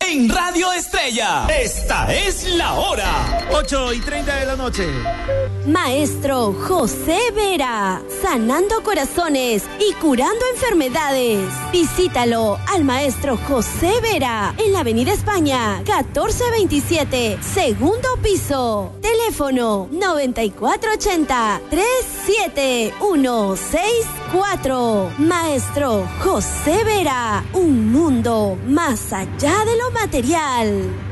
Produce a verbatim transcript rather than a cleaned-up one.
en Radio Estrella. Esta es la hora. ocho y treinta de la noche. Maestro José Vera, sanando corazones y curando enfermedades. Visítalo al Maestro José Vera en la Avenida España, catorce veintisiete, segundo piso. Teléfono noventa y cuatro ochenta, treinta y siete ciento sesenta y cuatro. Maestro José Vera, un mundo más allá de lo material.